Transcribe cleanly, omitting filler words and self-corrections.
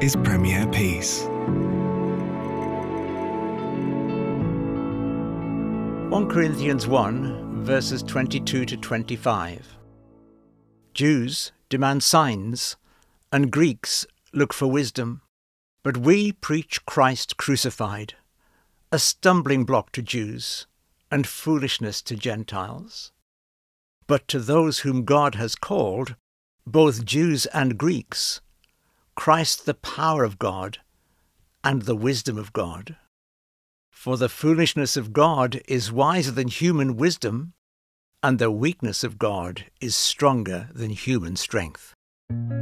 is Premier Peace. 1 Corinthians 1, verses 22 to 25. Jews demand signs, and Greeks look for wisdom. But we preach Christ crucified, a stumbling block to Jews, and foolishness to Gentiles. But to those whom God has called, both Jews and Greeks, Christ the power of God and the wisdom of God. For the foolishness of God is wiser than human wisdom, and the weakness of God is stronger than human strength.